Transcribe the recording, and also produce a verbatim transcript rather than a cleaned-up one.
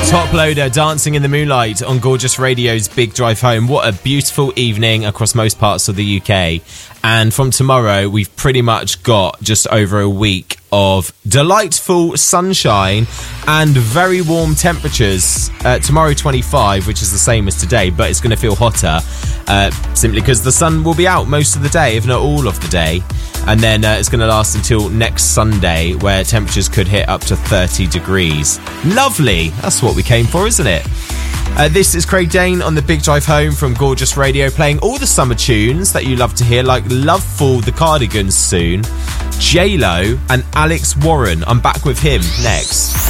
Top Loader dancing in the moonlight on Gorgeous Radio's Big Drive Home. What a beautiful evening across most parts of the U K. And from tomorrow, we've pretty much got just over a week of delightful sunshine and very warm temperatures. Uh, tomorrow, twenty-five, which is the same as today, but it's going to feel hotter uh, simply because the sun will be out most of the day, if not all of the day. And then uh, it's going to last until next Sunday, where temperatures could hit up to thirty degrees. Lovely. That's what we came for, isn't it? Uh, this is Craig Dane on the Big Drive Home from Gorgeous Radio, playing all the summer tunes that you love to hear, like Loveful, The Cardigans soon, J Lo and Alex Warren. I'm back with him next.